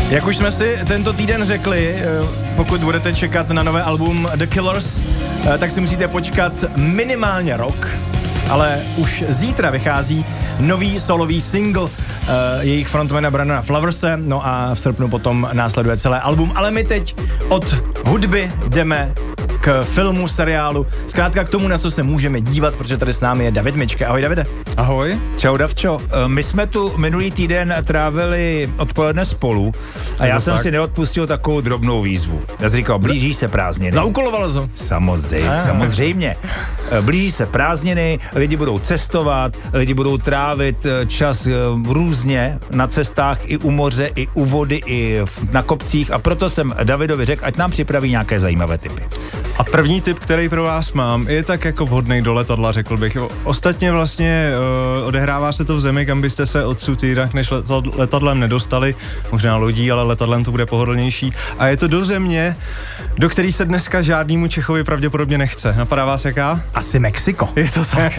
Jak už jsme si tento týden řekli, pokud budete čekat na nové album The Killers, tak si musíte počkat minimálně rok, ale už zítra vychází nový solový single jejich frontmana Brandona Flowerse, no a v srpnu potom následuje celé album, ale my teď od hudby jdeme k filmu, seriálu, zkrátka k tomu, na co se můžeme dívat, protože tady s námi je David Mičke. Ahoj, Davide. Ahoj. Čau, Davčo. My jsme tu minulý týden trávili odpoledne spolu a já jsem si neodpustil takovou drobnou výzvu. Já jsem říkal, blíží se prázdniny. Zaúkolovalo to? Samozřejmě. Blíží se prázdniny, lidi budou cestovat, lidi budou trávit čas různě na cestách i u moře, i u vody, i na kopcích a proto jsem Davidovi řekl, ať nám připraví nějaké zajímavé tipy. A první tip, který pro vás mám, je tak jako vhodný do letadla, řekl bych. Ostatně vlastně odehrává se to v zemi, kam byste se odsud jinak než letadlem nedostali. Možná lodí, ale letadlem to bude pohodlnější. A je to do země, do který se dneska žádnému Čechovi pravděpodobně nechce. Napadá vás jaká? Asi Mexiko. Je to tak.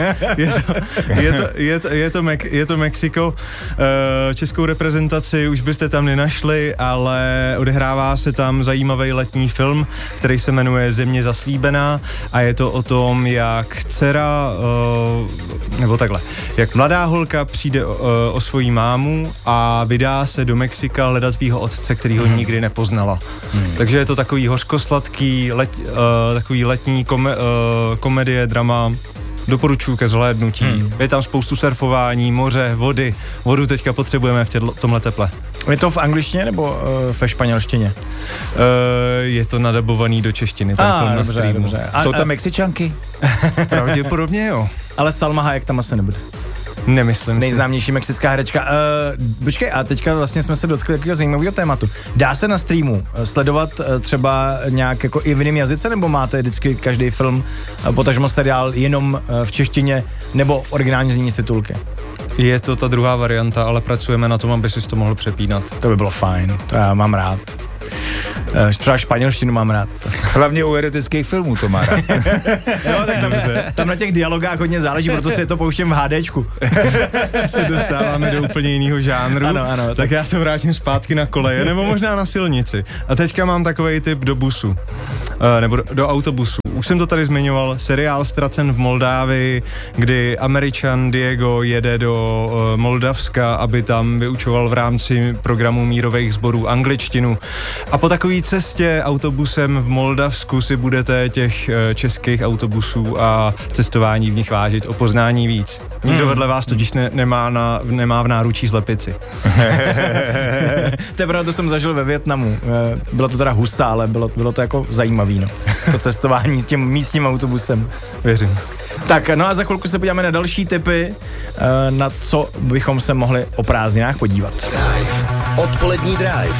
Je to Mexiko. Českou reprezentaci už byste tam nenašli, ale odehrává se tam zajímavý letní film, který se jmenuje Země zaslíbená a je to o tom, jak dcera, nebo takhle, jak mladá holka přijde o svoji mámu a vydá se do Mexika hledat svýho otce, který ho nikdy nepoznala. Takže je to takový hořkosladký, takový letní komedie, drama. Doporučuji ke zhlédnutí. Je tam spoustu surfování, moře, vody. Vodu teďka potřebujeme v tomhle teple. Je to v angličtině nebo ve španělštině? Je to nadabovaný do češtiny, ten film na streamu. Dobře. Jsou tam Mexičanky? Pravděpodobně jo. Ale Salma Hayek tam asi nebude. Nemyslím si. Nejznámější mexická herečka. Počkej, a teďka vlastně jsme se dotkli takového zajímavého tématu. Dá se na streamu sledovat třeba nějak jako i v jiném jazyce, nebo máte vždycky každý film, potažmo seriál jenom v češtině nebo v originální znění z titulky? Je to ta druhá varianta, ale pracujeme na tom, aby si to mohl přepínat. To by bylo fajn, to já mám rád. Třeba španělštinu mám rád. Hlavně u erotických filmů to má rád. Jo, tak tam na těch dialogách hodně záleží, proto si to pouštím v HDčku. Se dostáváme do úplně jiného žánru. Ano. Tak já to vrátím zpátky na koleje, nebo možná na silnici. A teďka mám takovej tip do busu. Nebo do autobusu. Už jsem to tady zmiňoval, seriál Ztracen v Moldávii, kdy Američan Diego jede do Moldavska, aby tam vyučoval v rámci programu mírových sborů angličtinu. A po takové cestě autobusem v Moldavsku si budete těch českých autobusů a cestování v nich vážit o poznání víc. Nikdo vedle vás totiž nemá v náručí slepici. Teprve to jsem zažil ve Vietnamu. Bylo to teda husa, ale bylo to jako zajímavý, no. To cestování s tím místním autobusem. Věřím. Tak, no a za chvilku se podíváme na další tipy, na co bychom se mohli o prázdninách podívat. Drive. Odpolední Drive.